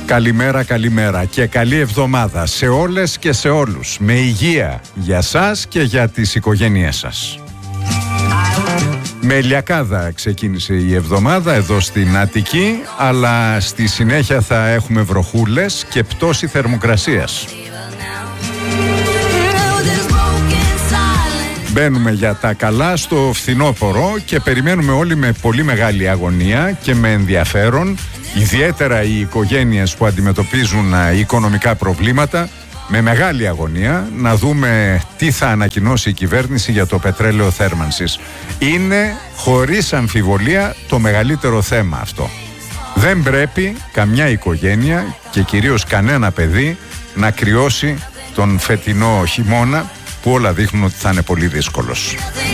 Καλημέρα, καλημέρα και καλή εβδομάδα σε όλες και σε όλους. Με υγεία για σας και για τις οικογένειές σας. Με ηλιακάδα ξεκίνησε η εβδομάδα εδώ στην Αττική, αλλά στη συνέχεια θα έχουμε βροχούλες και πτώση θερμοκρασίας. Μπαίνουμε για τα καλά στο φθινόπωρο και περιμένουμε όλοι με πολύ μεγάλη αγωνία και με ενδιαφέρον, ιδιαίτερα οι οικογένειες που αντιμετωπίζουν οικονομικά προβλήματα, με μεγάλη αγωνία να δούμε τι θα ανακοινώσει η κυβέρνηση για το πετρέλαιο θέρμανσης. Είναι χωρίς αμφιβολία το μεγαλύτερο θέμα αυτό. Δεν πρέπει καμιά οικογένεια και κυρίως κανένα παιδί να κρυώσει τον φετινό χειμώνα, που όλα δείχνουν ότι θα είναι πολύ δύσκολος.